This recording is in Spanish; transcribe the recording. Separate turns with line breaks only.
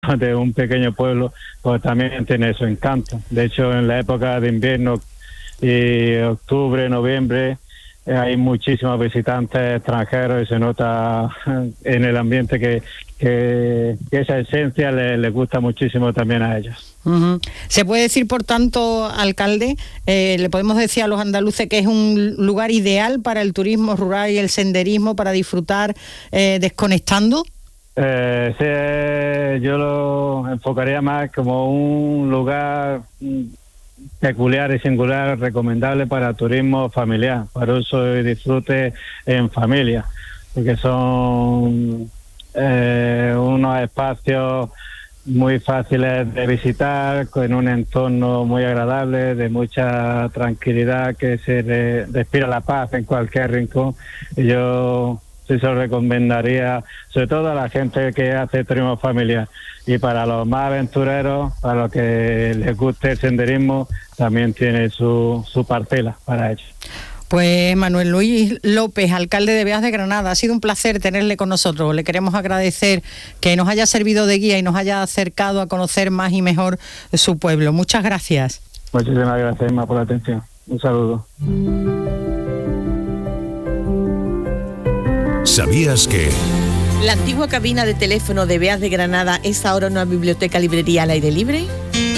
de un pequeño pueblo, pues también tiene su encanto. De hecho, en la época de invierno y octubre, noviembre, hay muchísimos visitantes extranjeros y se nota en el ambiente que esa esencia les gusta muchísimo también a ellos.
Uh-huh. Se puede decir, por tanto, alcalde, le podemos decir a los andaluces que es un lugar ideal para el turismo rural y el senderismo, para disfrutar desconectando.
Sí, yo lo enfocaría más como un lugar peculiar y singular, recomendable para turismo familiar, para uso y disfrute en familia, porque son unos espacios muy fáciles de visitar, con un entorno muy agradable, de mucha tranquilidad, que se respira la paz en cualquier rincón. Y yo sí se lo recomendaría, sobre todo a la gente que hace turismo familiar, y para los más aventureros, para los que les guste el senderismo, también tiene su parcela para ello.
Pues Manuel Luis López, alcalde de Beas de Granada, ha sido un placer tenerle con nosotros. Le queremos agradecer que nos haya servido de guía y nos haya acercado a conocer más y mejor su pueblo. Muchas gracias.
Muchísimas gracias, Emma, por la atención. Un saludo.
¿Sabías que...?
La antigua cabina de teléfono de Beas de Granada es ahora una biblioteca librería al aire libre?